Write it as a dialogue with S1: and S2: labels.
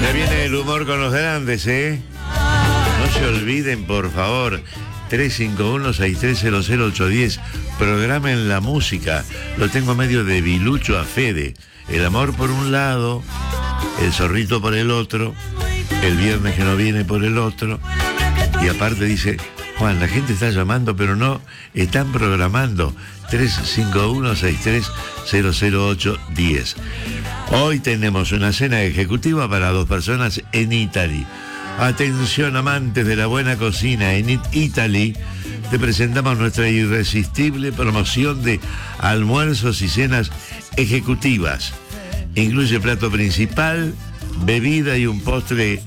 S1: Ya viene el humor con los grandes, ¿eh? No se olviden, por favor, 351-6300-810. Programen la música. Lo tengo medio de Bilucho a Fede. El amor por un lado, el zorrito por el otro, el viernes que no viene por el otro. Y aparte dice, Juan, la gente está llamando, pero no están programando. 351-6300-810. Hoy tenemos una cena ejecutiva para 2 personas en Italy. Atención, amantes de la buena cocina, en Italy te presentamos nuestra irresistible promoción de almuerzos y cenas ejecutivas. Incluye plato principal, bebida y un postre